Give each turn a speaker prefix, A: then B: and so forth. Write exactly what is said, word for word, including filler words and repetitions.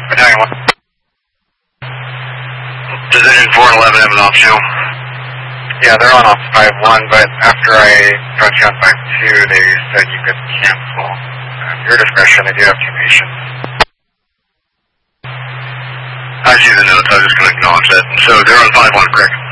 A: Battalion one. Position four and eleven have an off show. Yeah, they're on off five one, but after I brought you on five two, they said you could cancel. At your discretion, they do have two patients. I see the notes, I was just going to acknowledge that. So they're on five one, correct?